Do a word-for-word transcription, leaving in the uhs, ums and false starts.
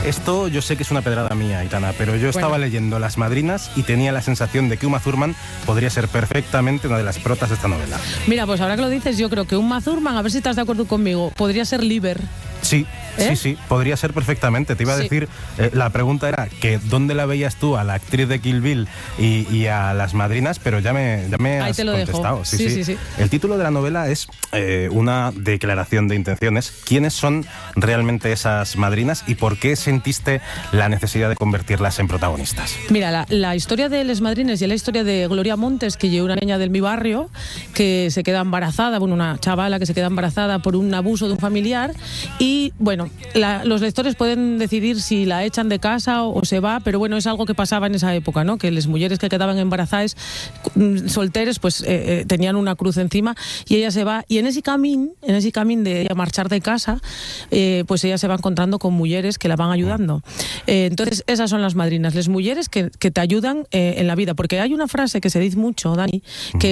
Esto yo sé que es una pedrada mía, Aitana, pero yo estaba bueno. leyendo Las Madrinas y tenía la sensación de que Uma Thurman podría ser perfectamente una de las protas de esta novela. Mira, pues ahora que lo dices, yo creo que Uma Thurman, a ver si estás de acuerdo conmigo, podría ser Liber. Sí, ¿Eh? sí, sí, podría ser perfectamente. Te iba a sí. decir, eh, la pregunta era que ¿dónde la veías tú a la actriz de Kill Bill y, y a Las Madrinas? Pero ya me, ya me Ahí has te lo contestado. dejo. Sí, Sí, sí. sí, sí. El título de la novela es eh, una declaración de intenciones. ¿Quiénes son realmente esas madrinas y por qué sentiste la necesidad de convertirlas en protagonistas? Mira, la, la historia de Les Madrines y la historia de Gloria Montes, que lleva una niña del mi barrio que se queda embarazada, bueno, una chavala que se queda embarazada por un abuso de un familiar y, bueno, la, los lectores pueden decidir si la echan de casa o, o se va, pero bueno, es algo que pasaba en esa época, ¿no? Que las mujeres que quedaban embarazadas, solteres, pues eh, eh, tenían una cruz encima y ella se va, y en ese camino, en ese camino de ella marchar de casa, eh, pues ella se va encontrando con mujeres que la van ayudando. Eh, entonces, esas son las madrinas, las mujeres que, que te ayudan eh, en la vida, porque hay una frase que se dice mucho, Dani, que